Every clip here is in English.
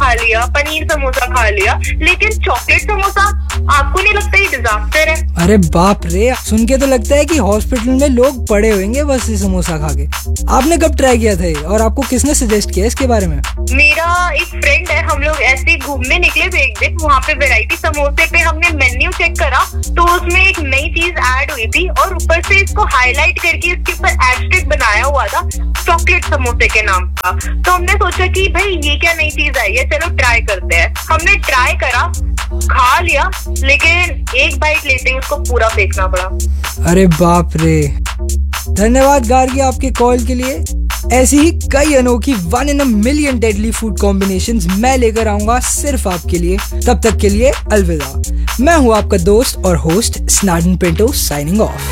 खा लिया, पनीर समोसा खा लिया, लेकिन चॉकलेट समोसा आपको नहीं लगता ये डिजास्टर है? अरे बाप रे, सुन के तो लगता है कि हॉस्पिटल में लोग पड़े होंगे बस ये समोसा खा के। आपने कब ट्राई किया था ये, और आपको किसने सजेस्ट किया इसके बारे में? मेरा एक फ्रेंड है, हम लोग ऐसे घूमने निकले थे एक दिन, वहाँ पे वैरायटी समोसे पे हमने मेन्यू चेक करा तो उसमें एक नई चीज ऐड हुई थी और ऊपर से इसको हाईलाइट करके इसके ऊपर एस्टेरिस्क बनाया हुआ था चॉकलेट समोसे के नाम का। तो हमने सोचा कि भाई ये क्या नई चीज आई है, चलो ट्राई करते हैं। हमने ट्राई करा, खा लिया, लेकिन एक बाइट लेते ही उसको पूरा फेंकना पड़ा। अरे बाप रे। धन्यवाद गार्गी आपके कॉल के लिए। ऐसी ही कई अनोखी 1 in a million deadly food combinations मैं लेकर आऊंगा सिर्फ आपके लिए। तब तक के लिए अलविदा। मैं हूं आपका दोस्त और होस्ट स्नाडन पिंटो, साइनिंग ऑफ।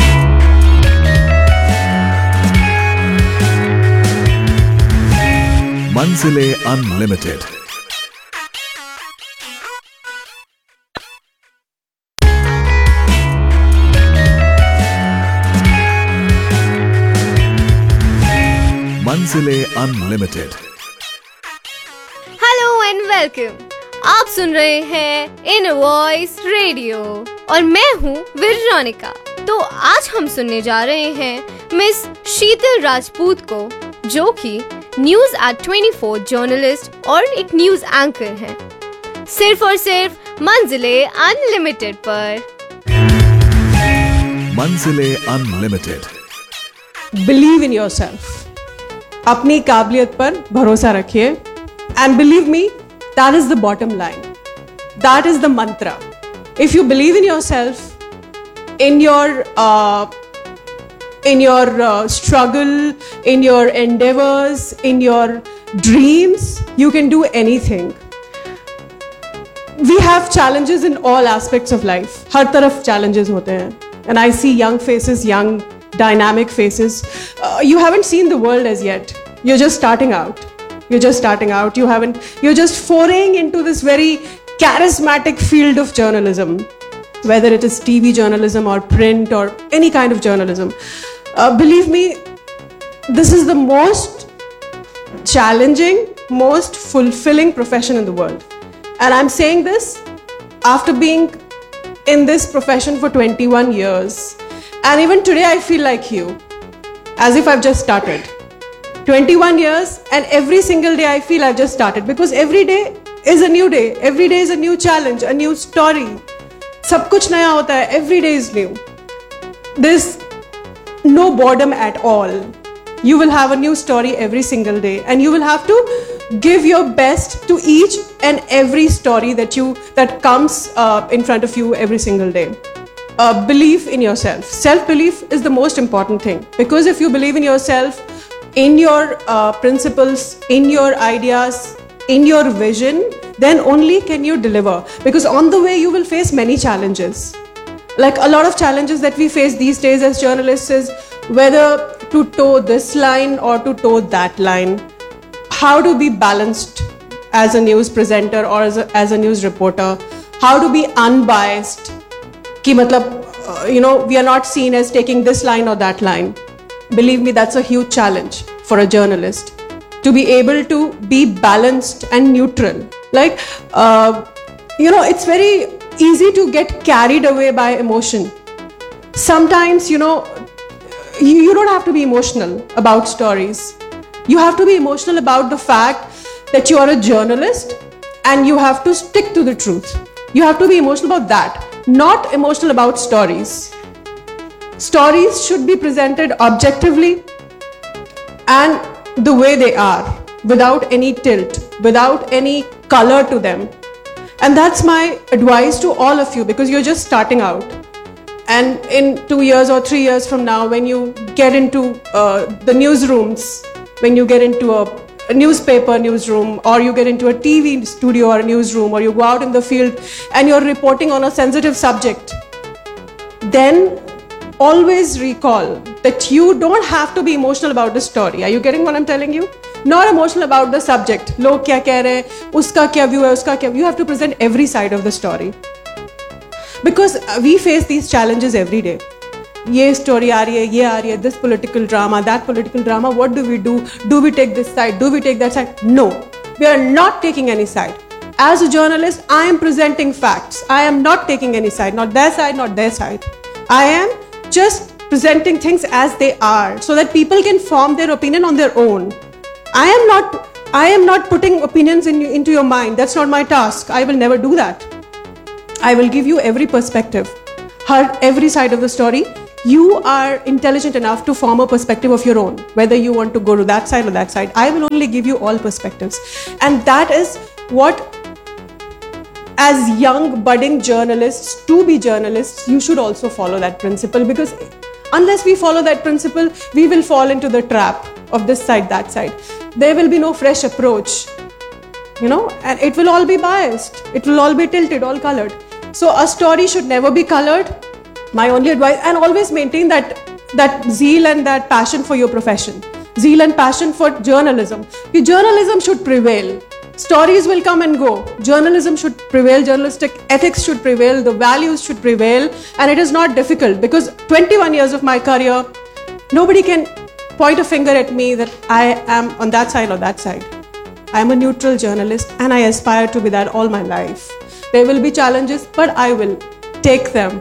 मंजिले अनलिमिटेड। मंजिले अनलिमिटेड। Hello and welcome. आप सुन रहे हैं इन वॉइस रेडियो और मैं हूँ वेरोनिका। तो आज हम सुनने जा रहे हैं मिस शीतल राजपूत को, जो कि न्यूज एट 24 जर्नलिस्ट और एक न्यूज एंकर हैं, सिर्फ और सिर्फ मंजिले अनलिमिटेड पर। मंजिले अनलिमिटेड। Believe in yourself. अपनी काबिलियत पर भरोसा रखिए and believe me, that is the bottom line, that is the Mantra. If you believe in yourself, in your struggle, in your endeavors, in your dreams, you can do anything. We have challenges in all aspects of life. हर तरफ challenges होते हैं, and I see young faces, young dynamic faces. You haven't seen the world as yet. You're just starting out. You're just foraying into this very charismatic field of journalism, whether it is TV journalism or print or any kind of journalism. Believe me, this is the most challenging, most fulfilling profession in the world. And I'm saying this after being in this profession for 21 years. And even today I feel like you, as if I've just started. 21 years, and every single day I feel I've just started, because every day is a new day. Every day is a new challenge, a new story. सब कुछ नया होता है. Every day is new. There's no boredom at all. You will have a new story every single day, and you will have to give your best to each and every story that comes in front of you every single day. Believe in yourself. Self-belief is the most important thing, because if you believe in yourself, in your principles, in your ideas, in your vision, then only can you deliver. Because on the way you will face many challenges. Like a lot of challenges that we face these days as journalists is whether to toe this line or to toe that line. How to be balanced as a news presenter or as a news reporter. How to be unbiased. Ki matlab, we are not seen as taking this line or that line. Believe me, that's a huge challenge for a journalist, to be able to be balanced and neutral. Like, it's very easy to get carried away by emotion. Sometimes, you don't have to be emotional about stories. You have to be emotional about the fact that you are a journalist and you have to stick to the truth. You have to be emotional about that, not emotional about stories. Stories should be presented objectively and the way they are, without any tilt, without any color to them. And that's my advice to all of you, because you're just starting out. And in 2 years or 3 years from now, when you get into the newsrooms, when you get into a newspaper newsroom, or you get into a TV studio or a newsroom, or you go out in the field and you're reporting on a sensitive subject, then always recall that you don't have to be emotional about the story. Are you getting what I'm telling you? Not emotional about the subject. Log kya keh rahe hain, uska kya view hai, uska kya. You have to present every side of the story, because we face these challenges every day. Ye story aa rahi hai, ye aa rahi hai, this political drama, that political drama. What do we do? Do we take this side? Do we take that side? No. We are not taking any side. As a journalist, I am presenting facts. I am not taking any side, not their side, not their side. I am just presenting things as they are so that people can form their opinion on their own. I am not putting opinions into your mind. That's not my task. I will never do that. I will give you every perspective, every side of the story. You are intelligent enough to form a perspective of your own, whether you want to go to that side or that side. I will only give you all perspectives. And that is what, as young budding journalists, to be journalists, you should also follow that principle, because unless we follow that principle, we will fall into the trap of this side, that side. There will be no fresh approach, and it will all be biased. It will all be tilted, all colored. So a story should never be colored. My only advice, and always maintain that zeal and that passion for your profession. Zeal and passion for journalism. Journalism should prevail. Stories will come and go. Journalism should prevail. Journalistic ethics should prevail. The values should prevail. And it is not difficult, because 21 years of my career, nobody can point a finger at me that I am on that side or that side. I am a neutral journalist, and I aspire to be that all my life. There will be challenges, but I will take them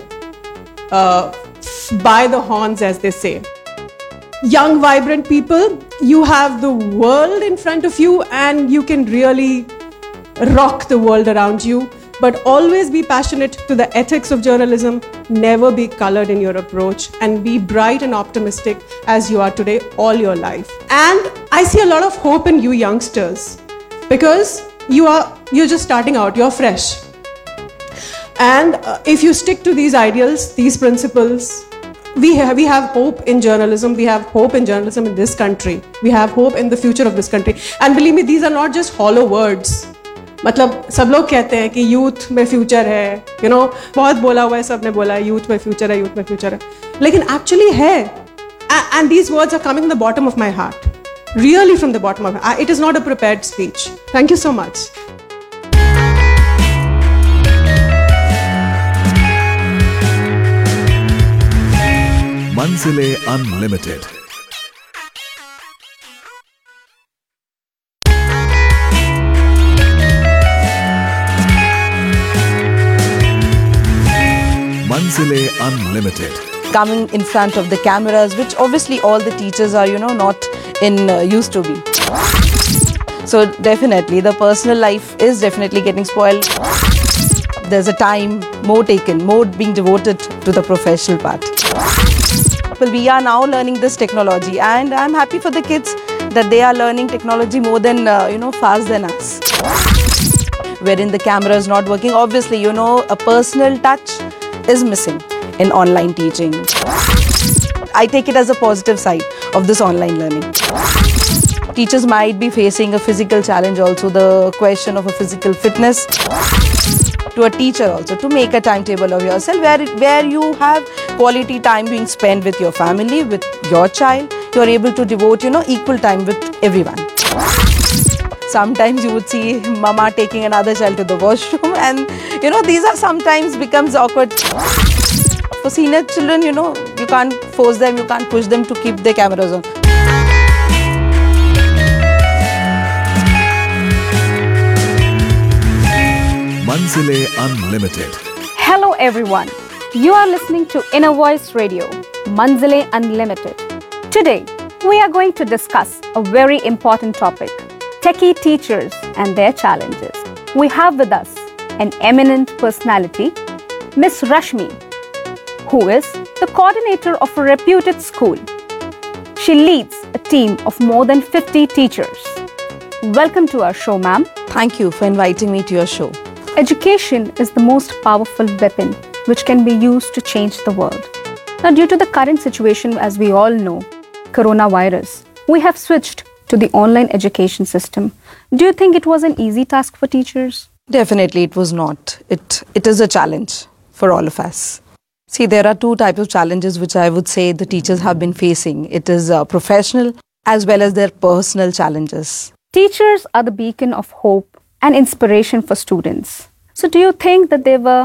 by the horns, as they say. Young, vibrant people, you have the world in front of you, and you can really rock the world around you. But always be passionate to the ethics of journalism. Never be colored in your approach, and be bright and optimistic as you are today all your life. And I see a lot of hope in you youngsters, because you're just starting out, you're fresh. And if you stick to these ideals, these principles, we have hope in journalism. We have hope in journalism in this country. We have hope in the future of this country. And believe me, these are not just hollow words. मतलब सब लोग कहते हैं कि youth में future है, बहुत बोला हुआ है, सबने बोला है यूथ में फ्यूचर है, यूथ में फ्यूचर है, लेकिन एक्चुअली है. And these words are coming from the bottom of my heart, really from the bottom of my heart. It is not a prepared speech. Thank you so much. Manzile Unlimited. Manzile Unlimited. Coming in front of the cameras, which obviously all the teachers are, not used to be. So definitely the personal life is definitely getting spoiled. There's a time more being devoted to the professional part. We are now learning this technology, and I'm happy for the kids that they are learning technology more than, fast than us. Wherein the camera is not working, obviously, a personal touch is missing in online teaching. I take it as a positive side of this online learning. Teachers might be facing a physical challenge also, the question of a physical fitness. To a teacher also, to make a timetable of yourself where you have quality time being spent with your family, with your child. You're able to devote, equal time with everyone. Sometimes you would see mama taking another child to the washroom, and these are sometimes becomes awkward. For senior children, you can't force them, you can't push them to keep their cameras on. Manzile Unlimited. Hello everyone, you are listening to Inner Voice Radio, Manzile Unlimited. Today, we are going to discuss a very important topic, techie teachers and their challenges. We have with us an eminent personality, Miss Rashmi, who is the coordinator of a reputed school. She leads a team of more than 50 teachers. Welcome to our show, ma'am. Thank you for inviting me to your show. Education is the most powerful weapon which can be used to change the world. Now, due to the current situation, as we all know, coronavirus, we have switched to the online education system. Do you think it was an easy task for teachers? Definitely it was not. It is a challenge for all of us. See, there are two types of challenges which I would say the teachers have been facing. It is professional as well as their personal challenges. Teachers are the beacon of hope and inspiration for students. So do you think that there were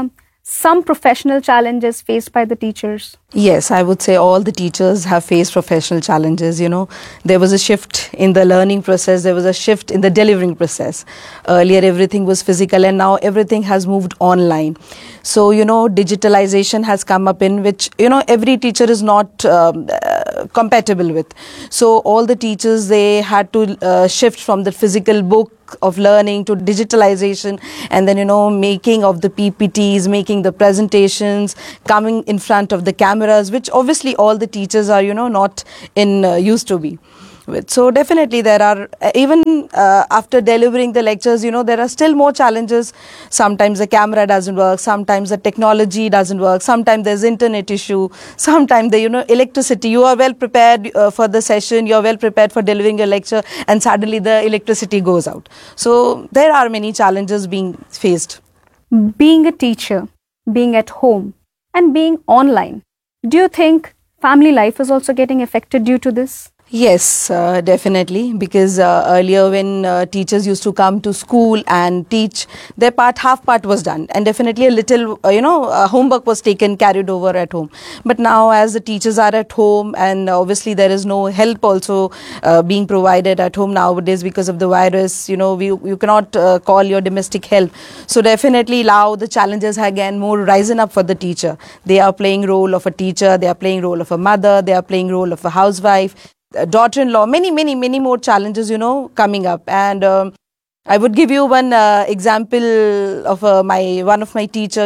some professional challenges faced by the teachers? Yes, I would say all the teachers have faced professional challenges. There was a shift in the learning process, there was a shift in the delivering process. Earlier, everything was physical, and now everything has moved online. So, digitalization has come up in which, every teacher is not compatible with. So, all the teachers, they had to shift from the physical book of learning to digitalization, and then making of the PPTs, making the presentations, coming in front of the cameras, which obviously all the teachers are not in used to be with. So definitely there are even after delivering the lectures, there are still more challenges. Sometimes the camera doesn't work, sometimes the technology doesn't work, sometimes there's internet issue, sometimes the electricity. You are well prepared for the session, you are well prepared for delivering your lecture, and suddenly the electricity goes out. So there are many challenges being faced. Being a teacher, being at home, and being online, do you think family life is also getting affected due to this? Yes, definitely, because earlier when teachers used to come to school and teach, their half part was done, and definitely a little, homework was carried over at home. But now as the teachers are at home, and obviously there is no help also being provided at home nowadays because of the virus, you cannot call your domestic help. So definitely now the challenges have again more risen up for the teacher. They are playing role of a teacher, they are playing role of a mother, they are playing role of a housewife, daughter-in-law, many more challenges, coming up. And I would give you one example of one of my teacher,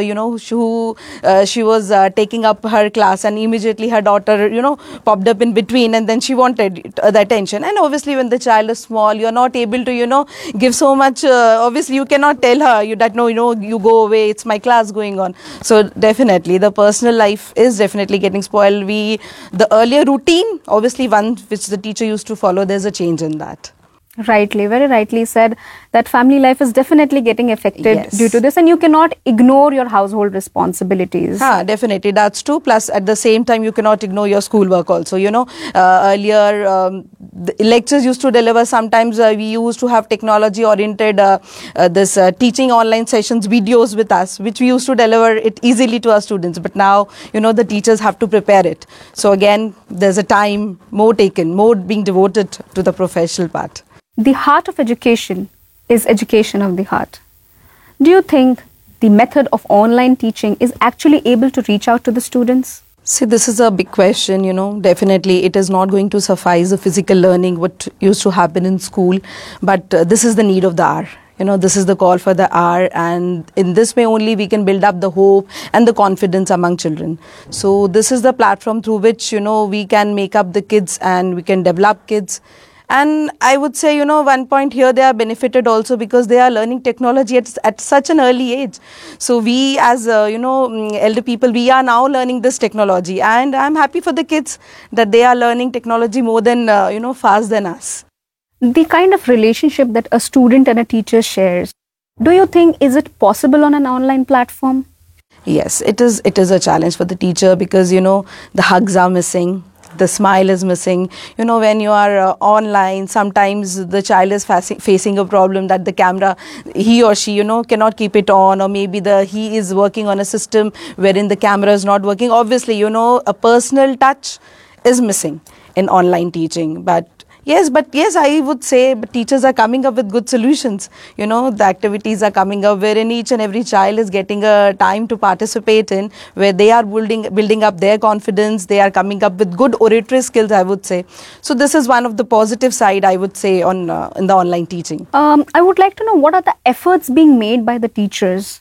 she was taking up her class, and immediately her daughter, popped up in between, and then she wanted the attention. And obviously when the child is small, you're not able to, give so much. Obviously you cannot tell her that, no, you go away, it's my class going on. So definitely the personal life is definitely getting spoiled. The earlier routine, obviously one which the teacher used to follow, there's a change in that. Rightly, very rightly said that family life is definitely getting affected Yes. due to this, and you cannot ignore your household responsibilities. Definitely, that's true. Plus, at the same time, you cannot ignore your schoolwork also. Earlier, the lectures used to deliver. Sometimes we used to have technology-oriented teaching online sessions, videos with us, which we used to deliver it easily to our students. But now, the teachers have to prepare it. So again, there's a time more being devoted to the professional part. The heart of education is education of the heart. Do you think the method of online teaching is actually able to reach out to the students? See, this is a big question, Definitely, it is not going to suffice the physical learning, what used to happen in school. But this is the need of the hour. This is the call for the hour, and in this way only we can build up the hope and the confidence among children. So this is the platform through which, we can make up the kids and we can develop kids. And I would say, one point here, they are benefited also because they are learning technology at such an early age. So we as, elder people, we are now learning this technology. And I'm happy for the kids that they are learning technology more than, fast than us. The kind of relationship that a student and a teacher shares, do you think is it possible on an online platform? Yes, it is a challenge for the teacher because, the hugs are missing. The smile is missing. When you are online, sometimes the child is facing a problem that the camera, he or she, cannot keep it on, or maybe he is working on a system wherein the camera is not working. Obviously, a personal touch is missing in online teaching. But yes, I would say teachers are coming up with good solutions. The activities are coming up wherein each and every child is getting a time to participate in, where they are building up their confidence. They are coming up with good oratory skills, I would say. So this is one of the positive side, I would say, in the online teaching. I would like to know what are the efforts being made by the teachers,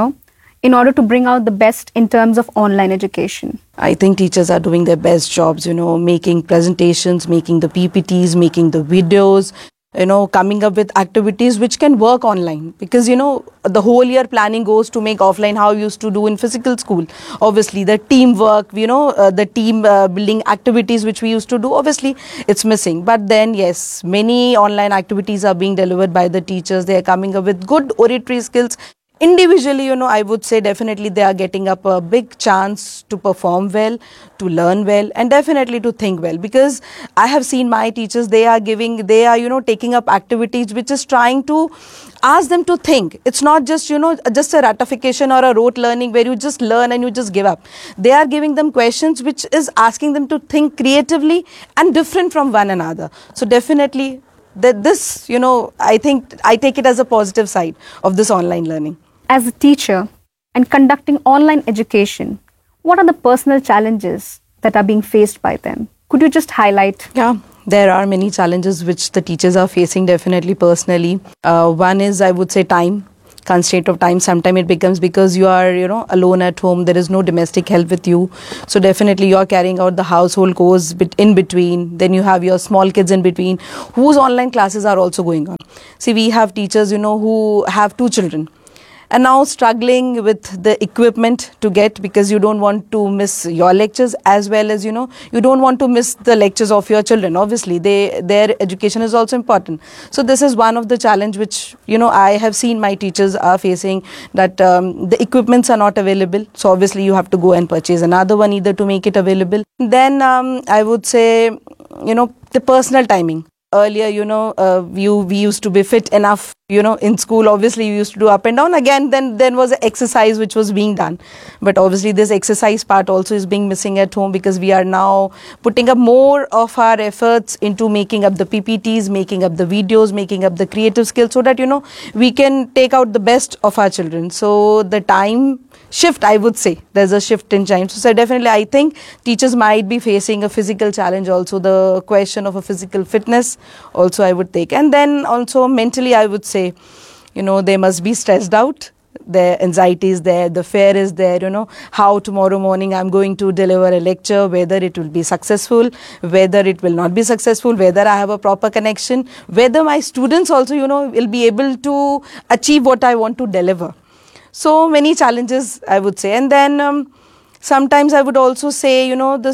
in order to bring out the best in terms of online education. I think teachers are doing their best jobs, making presentations, making the PPTs, making the videos, coming up with activities which can work online. Because, the whole year planning goes to make offline how you used to do in physical school. Obviously, the teamwork, the team building activities which we used to do, obviously, it's missing. But then, yes, many online activities are being delivered by the teachers. They are coming up with good oratory skills. individually, I would say definitely they are getting up a big chance to perform well, to learn well, and definitely to think well. Because I have seen my teachers, they are taking up activities which is trying to ask them to think. It's not just, just a ratification or a rote learning where you just learn and you just give up. They are giving them questions which is asking them to think creatively and different from one another. So definitely this, I think I take it as a positive side of this online learning. As a teacher and conducting online education, what are the personal challenges that are being faced by them? Could you just highlight? Yeah, there are many challenges which the teachers are facing definitely personally. One is, I would say, time. Constraint of time. Sometimes it becomes because you are, alone at home. There is no domestic help with you. So definitely you are carrying out the household chores in between. Then you have your small kids in between whose online classes are also going on. See, we have teachers, who have 2 children. And now struggling with the equipment to get, because you don't want to miss your lectures as well as, you don't want to miss the lectures of your children. Obviously, their education is also important. So this is one of the challenge which, I have seen my teachers are facing, that the equipments are not available. So obviously you have to go and purchase another one either to make it available. Then I would say, the personal timing. Earlier, we used to be fit enough, in school. Obviously, you used to do up and down. Again, then was an exercise which was being done. But obviously, this exercise part also is being missing at home, because we are now putting up more of our efforts into making up the PPTs, making up the videos, making up the creative skills, so that, we can take out the best of our children. So the time shift, I would say, there's a shift in time. So definitely, I think teachers might be facing a physical challenge also, the question of a physical fitness also I would take. And then also mentally, I would say, they must be stressed out. Their anxiety is there, the fear is there, how tomorrow morning I'm going to deliver a lecture, whether it will be successful, whether it will not be successful, whether I have a proper connection, whether my students also, will be able to achieve what I want to deliver. So many challenges, I would say. And then sometimes I would also say,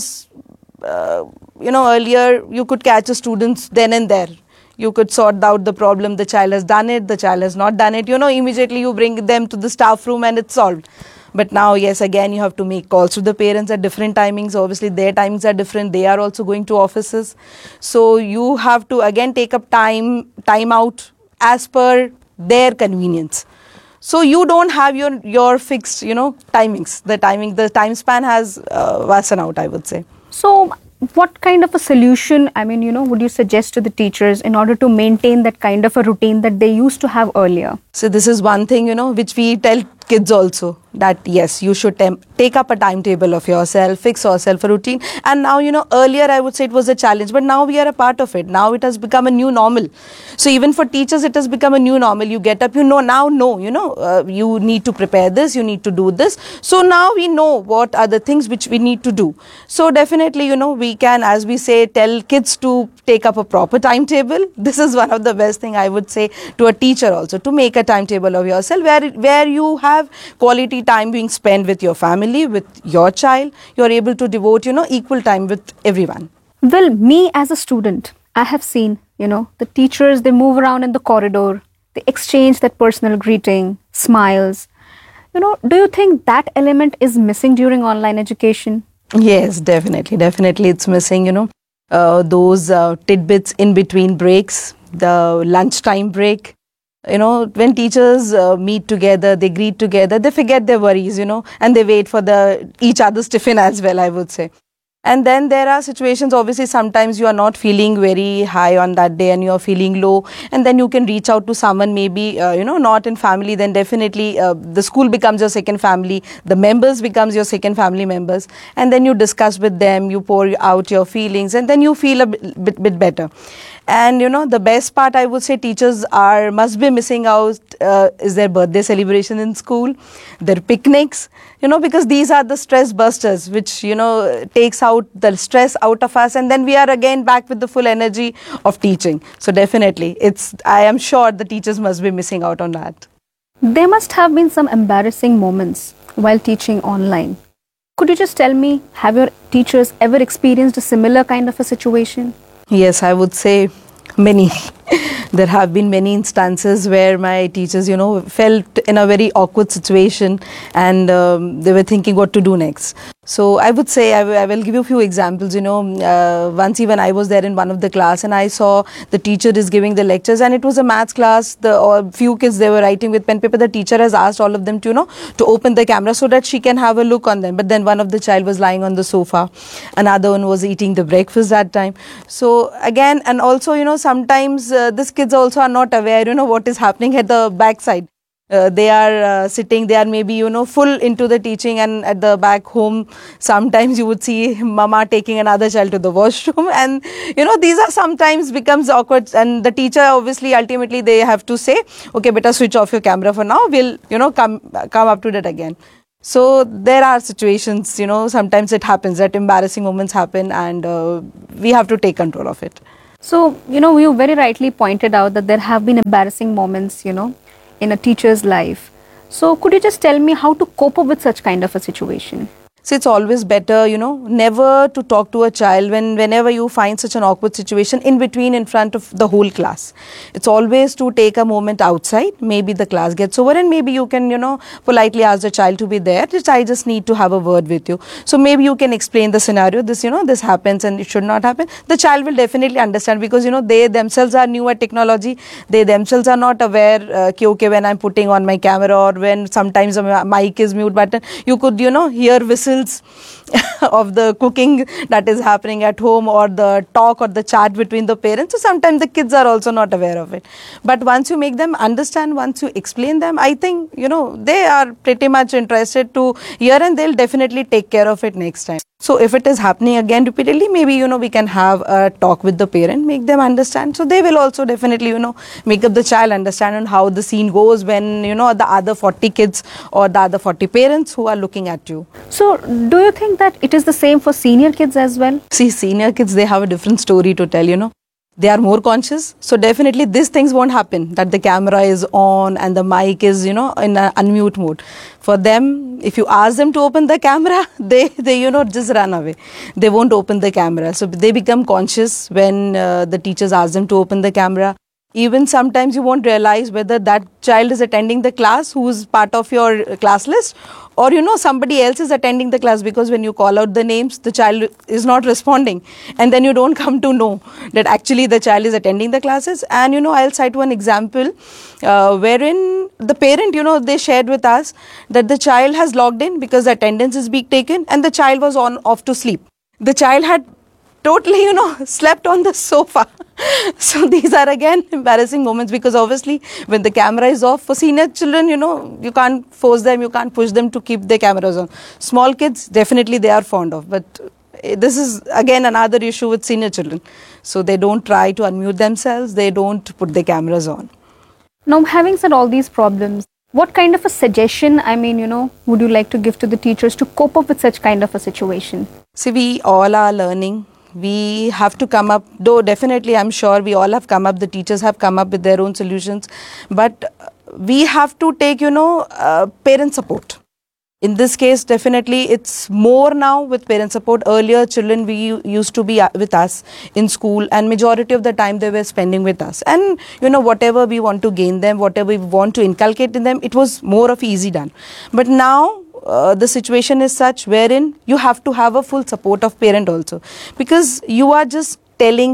earlier you could catch a student then and there. You could sort out the problem. The child has done it, the child has not done it. Immediately you bring them to the staff room and it's solved. But now, yes, again, you have to make calls to the parents at different timings. Obviously, their timings are different. They are also going to offices. So you have to, again, take up time out as per their convenience. So you don't have your fixed, timings. The time span has worsened out, I would say. So what kind of a solution, would you suggest to the teachers in order to maintain that kind of a routine that they used to have earlier? So this is one thing, which we tell kids also, that yes, you should take up a timetable of yourself, fix yourself a routine. And now, earlier I would say it was a challenge, but now we are a part of it. Now it has become a new normal. So even for teachers, it has become a new normal. You get up, you need to prepare this, you need to do this. So now we know what are the things which we need to do. So definitely, we can, as we say, tell kids to take up a proper timetable. This is one of the best thing I would say to a teacher also, to make a timetable of yourself where you have quality time being spent with your family, with your child. You're able to devote, equal time with everyone. Well, me as a student, I have seen, the teachers, they move around in the corridor, they exchange that personal greeting, smiles. Do you think that element is missing during online education? Yes, definitely it's missing, those tidbits in between breaks, the lunchtime break. When teachers meet together, they greet together, they forget their worries, and they wait for each other's tiffin as well, I would say. And then there are situations, obviously, sometimes you are not feeling very high on that day and you are feeling low. And then you can reach out to someone, maybe, not in family. Then definitely the school becomes your second family. The members becomes your second family members. And then you discuss with them, you pour out your feelings, and then you feel a bit better. And, the best part, I would say, teachers must be missing out is their birthday celebration in school, their picnics, because these are the stress busters, which, takes out the stress out of us. And then we are again back with the full energy of teaching. So definitely, I am sure the teachers must be missing out on that. There must have been some embarrassing moments while teaching online. Could you just tell me, have your teachers ever experienced a similar kind of a situation? Yes, I would say many. There have been many instances where my teachers, felt in a very awkward situation, and they were thinking what to do next. So I would say, I will give you a few examples. Once even I was there in one of the class, and I saw the teacher is giving the lectures, and it was a maths class. A few kids, they were writing with pen paper. The teacher has asked all of them to open the camera so that she can have a look on them. But then one of the child was lying on the sofa, another one was eating the breakfast that time. So again, and also sometimes these kids also are not aware what is happening at the backside. They are sitting, they are maybe full into the teaching, and at the back home sometimes you would see mama taking another child to the washroom, and these are sometimes becomes awkward, and the teacher obviously ultimately they have to say, okay beta, switch off your camera for now, we'll come up to that again. So there are situations, sometimes it happens that embarrassing moments happen, and we have to take control of it. So, you very rightly pointed out that there have been embarrassing moments, in a teacher's life. So could you just tell me how to cope up with such kind of a situation? So it's always better, never to talk to a child whenever you find such an awkward situation in front of the whole class. It's always to take a moment outside. Maybe the class gets over, and maybe you can, politely ask the child to be there. I just need to have a word with you. So maybe you can explain the scenario. This, this happens and it should not happen. The child will definitely understand, because, they themselves are new at technology. They themselves are not aware, okay, when I'm putting on my camera, or when sometimes the mic is mute button, you could, hear whistles of the cooking that is happening at home, or the talk or the chat between the parents. So sometimes the kids are also not aware of it. But once you make them understand, once you explain them, I think, they are pretty much interested to hear, and they'll definitely take care of it next time. So if it is happening again repeatedly, maybe, we can have a talk with the parent, make them understand. So they will also definitely, make up the child understand on how the scene goes when, the other 40 kids or the other 40 parents who are looking at you. So do you think that it is the same for senior kids as well? See, senior kids, they have a different story to tell, They are more conscious. So definitely these things won't happen, that the camera is on and the mic is, in a unmute mode. For them, if you ask them to open the camera, they just run away. They won't open the camera. So they become conscious when the teachers ask them to open the camera. Even sometimes you won't realize whether that child is attending the class who is part of your class list, or somebody else is attending the class, because when you call out the names, the child is not responding, and then you don't come to know that actually the child is attending the classes. And I'll cite one example wherein the parent, they shared with us that the child has logged in because the attendance is being taken, and the child was off to sleep. The child had totally, slept on the sofa. So these are again embarrassing moments, because obviously when the camera is off, for senior children, you can't force them, you can't push them to keep their cameras on. Small kids, definitely they are fond of, but this is again another issue with senior children. So they don't try to unmute themselves, they don't put their cameras on. Now, having said all these problems, what kind of a suggestion, would you like to give to the teachers to cope up with such kind of a situation? See, we all are learning. We have to come up, though definitely I'm sure we all have come up, the teachers have come up with their own solutions, but we have to take, parent support. In this case, definitely it's more now with parent support. Earlier, children used to be with us in school, and majority of the time they were spending with us. And, whatever we want to gain them, whatever we want to inculcate in them, it was more of easy done. But now, the situation is such wherein you have to have a full support of parent also, because you are just telling,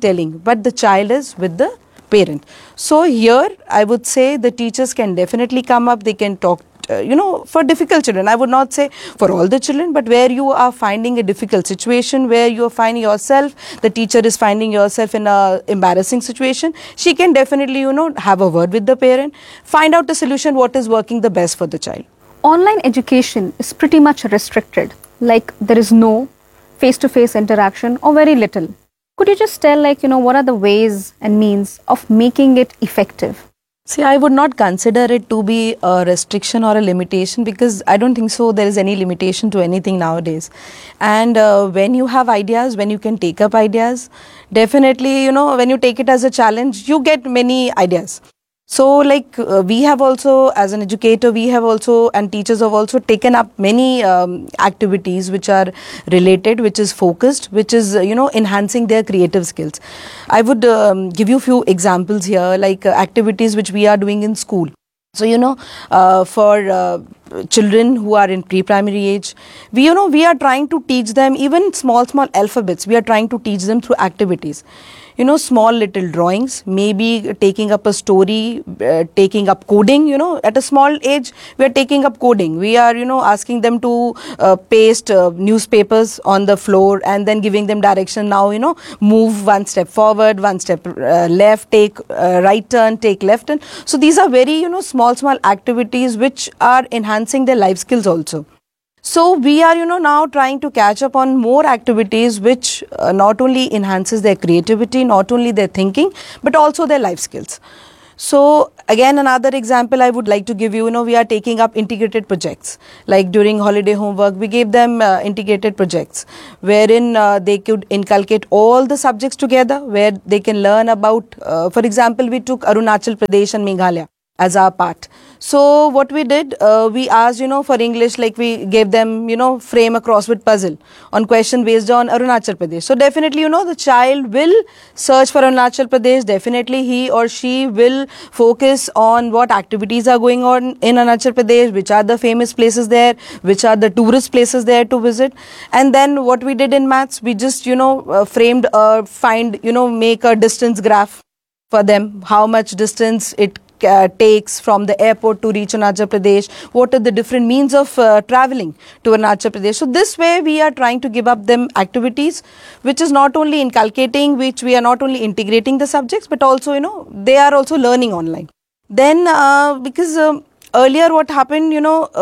but the child is with the parent. So here I would say the teachers can definitely come up, they can talk, for difficult children. I would not say for all the children, but where you are finding a difficult situation, where you are finding yourself, the teacher is finding yourself in a embarrassing situation, she can definitely, have a word with the parent, find out the solution, what is working the best for the child. Online education is pretty much restricted, like there is no face-to-face interaction or very little. Could you just tell, what are the ways and means of making it effective? See, I would not consider it to be a restriction or a limitation, because I don't think so there is any limitation to anything nowadays. And when you have ideas, when you can take up ideas, definitely, when you take it as a challenge, you get many ideas. So like we have also, as an educator, we have also, and teachers have also taken up many activities which are related, which is focused, which is, enhancing their creative skills. I would give you a few examples here, like activities which we are doing in school. So, for children who are in pre-primary age, we are trying to teach them even small alphabets. We are trying to teach them through activities. Small little drawings, maybe taking up a story, taking up coding, at a small age, we are taking up coding. We are, asking them to paste newspapers on the floor and then giving them direction. Now, move one step forward, one step left, take right turn, take left turn. So these are very, small activities which are enhancing their life skills also. So we are, now trying to catch up on more activities which not only enhances their creativity, not only their thinking, but also their life skills. So again, another example I would like to give you, we are taking up integrated projects. Like during holiday homework, we gave them integrated projects wherein they could inculcate all the subjects together, where they can learn about, for example, we took Arunachal Pradesh and Meghalaya as our part. So what we did, we asked, for English, like we gave them, frame a crossword puzzle on question based on Arunachal Pradesh. So definitely, the child will search for Arunachal Pradesh. Definitely he or she will focus on what activities are going on in Arunachal Pradesh, which are the famous places there, which are the tourist places there to visit. And then what we did in maths, we just, framed, make a distance graph for them, how much distance it takes from the airport to reach Arunachal Pradesh, what are the different means of traveling to Arunachal Pradesh. So this way we are trying to give up them activities which is not only inculcating, which we are not only integrating the subjects, but also, they are also learning online. Then because earlier what happened,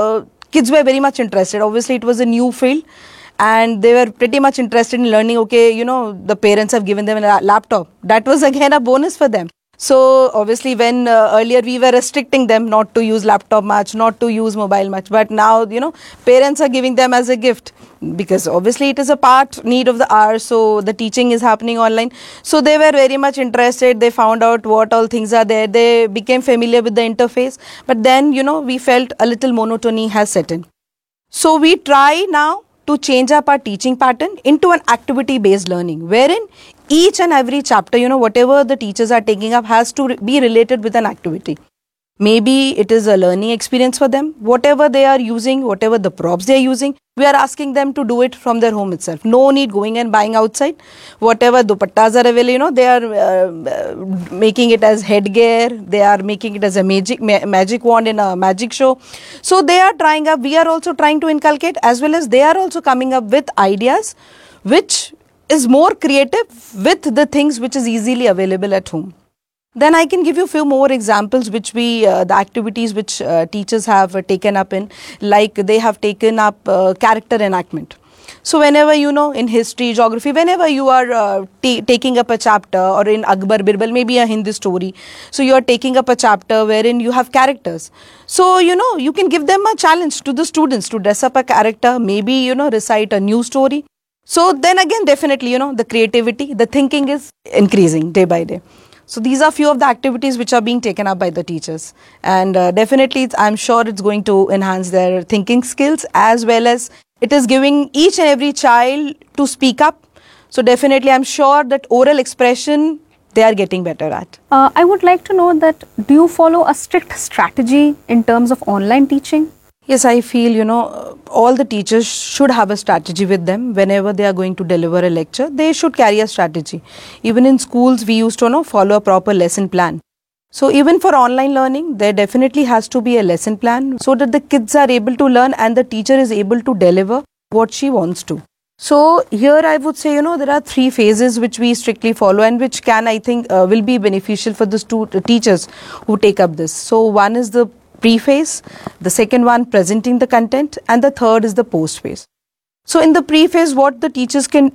kids were very much interested. Obviously it was a new field and they were pretty much interested in learning. Okay, the parents have given them a laptop. That was again a bonus for them. So obviously when earlier we were restricting them not to use laptop much, not to use mobile much, but now, parents are giving them as a gift, because obviously it is a part need of the hour. So the teaching is happening online. So they were very much interested. They found out what all things are there. They became familiar with the interface. But then, we felt a little monotony has set in. So we try now to change up our teaching pattern into an activity-based learning, wherein each and every chapter, whatever the teachers are taking up has to be related with an activity. Maybe it is a learning experience for them. Whatever they are using, whatever the props they are using, we are asking them to do it from their home itself. No need going and buying outside. Whatever dupattas are available, they are making it as headgear. They are making it as a magic wand in a magic show. So they are trying up. We are also trying to inculcate, as well as they are also coming up with ideas which is more creative with the things which is easily available at home. Then I can give you a few more examples which the activities which teachers have taken up in, like they have taken up character enactment. So whenever, in history, geography, whenever you are taking up a chapter, or in Akbar Birbal, maybe a Hindi story, so you are taking up a chapter wherein you have characters. So, you can give them a challenge to the students to dress up a character, maybe, recite a new story. So then again, definitely, the creativity, the thinking is increasing day by day. So these are few of the activities which are being taken up by the teachers. And definitely, I'm sure it's going to enhance their thinking skills, as well as it is giving each and every child to speak up. So definitely, I'm sure that oral expression, they are getting better at. I would like to know that, do you follow a strict strategy in terms of online teaching? Yes, I feel, all the teachers should have a strategy with them. Whenever they are going to deliver a lecture, they should carry a strategy. Even in schools, we used to follow a proper lesson plan. So even for online learning, there definitely has to be a lesson plan, so that the kids are able to learn and the teacher is able to deliver what she wants to. So here I would say, there are 3 phases which we strictly follow, and which can, I think, will be beneficial for the teachers who take up this. So one is the pre-phase, the second one presenting the content, and the third is the post-phase. So in the pre-phase, what the teachers can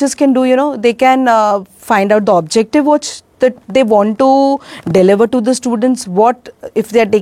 do, they can find out the objective which that they want to deliver to the students. What if they are taking